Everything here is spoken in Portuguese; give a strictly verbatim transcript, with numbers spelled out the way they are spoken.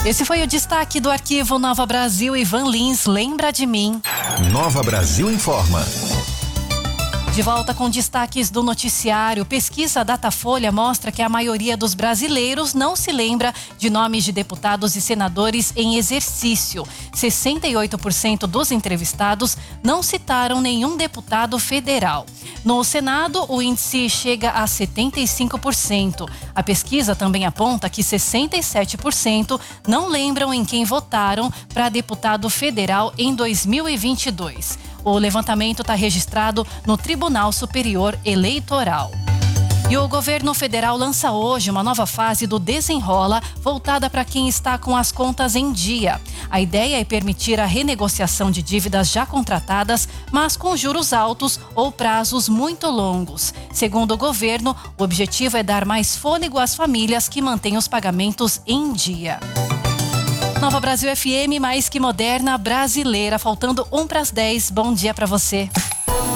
Esse foi o destaque do Arquivo Nova Brasil. Ivan Lins, lembra de mim. Nova Brasil informa. De volta com destaques do noticiário. Pesquisa Datafolha mostra que a maioria dos brasileiros não se lembra de nomes de deputados e senadores em exercício. sessenta e oito por cento dos entrevistados não citaram nenhum deputado federal. No Senado, o índice chega a setenta e cinco por cento. A pesquisa também aponta que sessenta e sete por cento não lembram em quem votaram para deputado federal em dois mil e vinte e dois. O levantamento está registrado no Tribunal Superior Eleitoral. E o governo federal lança hoje uma nova fase do Desenrola, voltada para quem está com as contas em dia. A ideia é permitir a renegociação de dívidas já contratadas, mas com juros altos ou prazos muito longos. Segundo o governo, o objetivo é dar mais fôlego às famílias que mantêm os pagamentos em dia. Nova Brasil F M, mais que moderna, brasileira. Faltando um para as dez. Bom dia para você.